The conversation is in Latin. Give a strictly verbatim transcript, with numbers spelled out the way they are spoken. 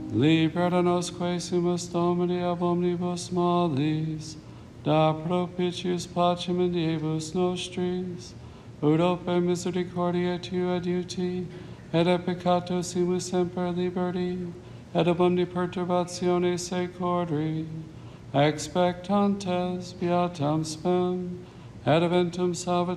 Libera nosque sumus Domini ab omnibus malis, da propitius pacem in diebus nostris, ut ope misericordia tua adiuti, et a peccato simus semper liberti, et ab omni perturbatione secori, expectantes beatam spem, et eventum salvationem